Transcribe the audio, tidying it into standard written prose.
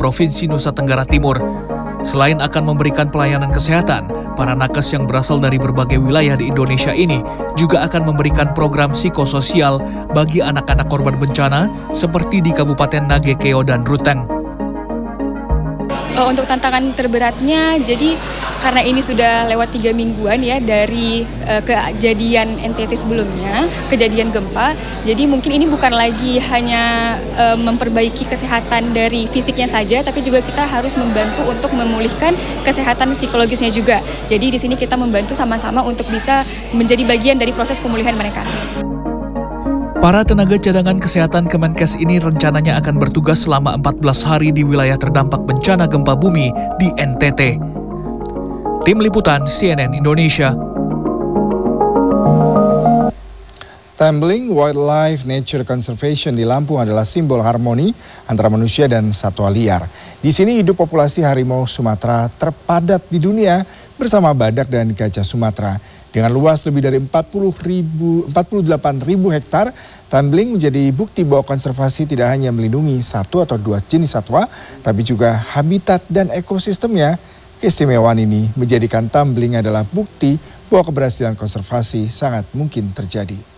Provinsi Nusa Tenggara Timur. Selain akan memberikan pelayanan kesehatan, para nakes yang berasal dari berbagai wilayah di Indonesia ini juga akan memberikan program psikososial bagi anak-anak korban bencana seperti di Kabupaten Nagekeo dan Ruteng. Untuk tantangan terberatnya, jadi karena ini sudah lewat 3 mingguan ya dari kejadian NTT sebelumnya, kejadian gempa, jadi mungkin ini bukan lagi hanya memperbaiki kesehatan dari fisiknya saja, tapi juga kita harus membantu untuk memulihkan kesehatan psikologisnya juga. Jadi di sini kita membantu sama-sama untuk bisa menjadi bagian dari proses pemulihan mereka. Para tenaga cadangan kesehatan Kemenkes ini rencananya akan bertugas selama 14 hari di wilayah terdampak bencana gempa bumi di NTT. Tim Liputan CNN Indonesia. Tambling Wildlife Nature Conservation di Lampung adalah simbol harmoni antara manusia dan satwa liar. Di sini hidup populasi harimau Sumatera terpadat di dunia bersama badak dan gajah Sumatera. Dengan luas lebih dari 48.000 hektar, Tambling menjadi bukti bahwa konservasi tidak hanya melindungi satu atau dua jenis satwa, tapi juga habitat dan ekosistemnya. Keistimewaan ini menjadikan Tambling adalah bukti bahwa keberhasilan konservasi sangat mungkin terjadi.